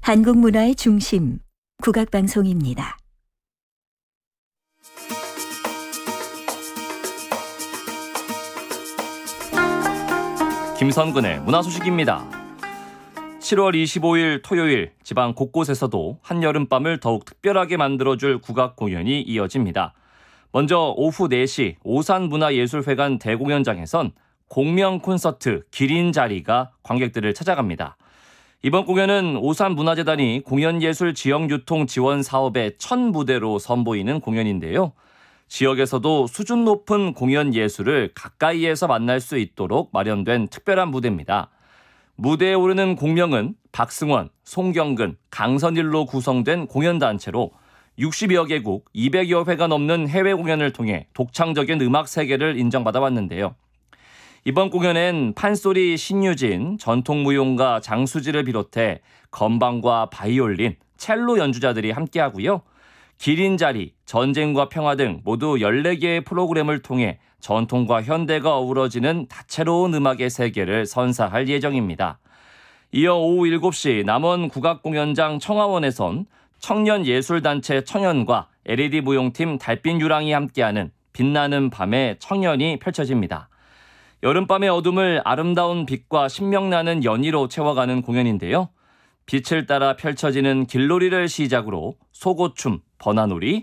한국 문화의 중심, 국악방송입니다. 김선근의 문화소식입니다. 7월 25일 토요일 지방 곳곳에서도 한여름밤을 더욱 특별하게 만들어줄 국악 공연이 이어집니다. 먼저 오후 4시 오산문화예술회관 대공연장에선 공명 콘서트 기린자리가 관객들을 찾아갑니다. 이번 공연은 오산문화재단이 공연예술 지역유통 지원 사업의 첫 무대로 선보이는 공연인데요. 지역에서도 수준 높은 공연 예술을 가까이에서 만날 수 있도록 마련된 특별한 무대입니다. 무대에 오르는 공명은 박승원, 송경근, 강선일로 구성된 공연단체로 60여 개국 200여 회가 넘는 해외 공연을 통해 독창적인 음악 세계를 인정받아 왔는데요. 이번 공연엔 판소리 신유진, 전통무용가 장수지를 비롯해 건반과 바이올린, 첼로 연주자들이 함께하고요. 기린자리, 전쟁과 평화 등 모두 14개의 프로그램을 통해 전통과 현대가 어우러지는 다채로운 음악의 세계를 선사할 예정입니다. 이어 오후 7시 남원 국악공연장 청하원에선 청년예술단체 청년과 LED 무용팀 달빛유랑이 함께하는 빛나는 밤의 청년이 펼쳐집니다. 여름밤의 어둠을 아름다운 빛과 신명나는 연희로 채워가는 공연인데요. 빛을 따라 펼쳐지는 길놀이를 시작으로 소고춤, 버나놀이,